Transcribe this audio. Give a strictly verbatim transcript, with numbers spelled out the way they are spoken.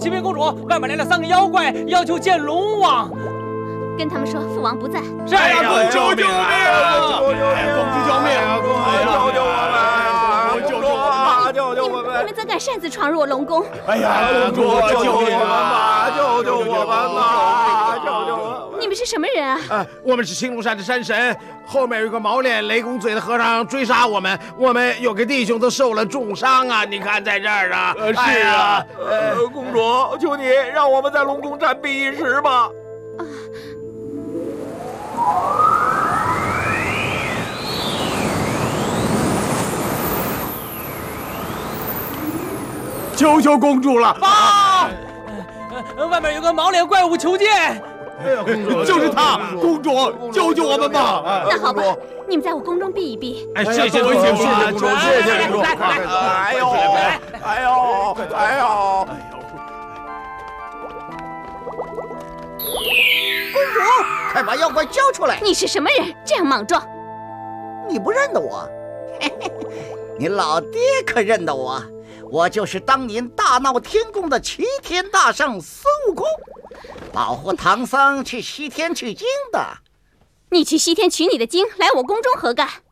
启禀公主，外面来了三个妖怪，要求见龙王。 跟他们说父王不在。 是呀， 救救命啊！公主救命！救救我们！救救我们！救救我们！ 你们怎敢擅自闯入我龙宫？ 哎呀，公主救救我们吧！救救我们吧！救救我们！ 你们是什么人啊？ 啊，我们是青龙山的山神，后面有个毛脸雷公嘴的和尚追杀我们，我们有个弟兄都受了重伤啊！你看在这儿啊！ 呃，是啊，呃，公主，求你让我们在龙宫暂避一时吧。啊。 求求公主了！ 啊！呃，外面有个毛脸怪物求见。 哎呀，公主，就是他！公主，救救我们吧！ 那好吧，你们在我宫中避一避。 哎，谢谢公主，谢谢公主，谢谢公主！ 哎呦，哎呦，哎呦！ 公主，快把妖怪交出来！ 你是什么人？这样莽撞！ 你不认得我？嘿嘿，你老爹可认得我。我就是当年大闹天宫的齐天大圣孙悟空，保护唐僧去西天取经的。 你去西天取你的经，来我宫中何干？